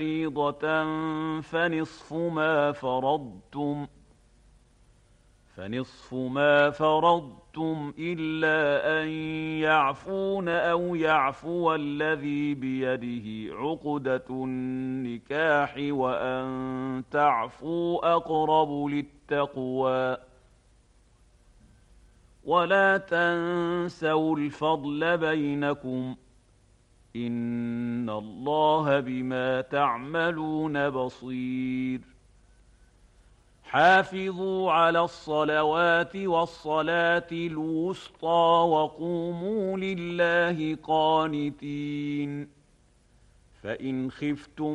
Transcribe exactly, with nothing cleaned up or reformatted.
فريضة فنصف ما فرضتم فنصف ما فرضتم إلا أن يعفون أو يعفو الذي بيده عقدة النكاح وأن تعفوا أقرب للتقوى ولا تنسوا الفضل بينكم إن الله بما تعملون بصير حافظوا على الصلوات والصلاة الوسطى وقوموا لله قانتين فإن خفتم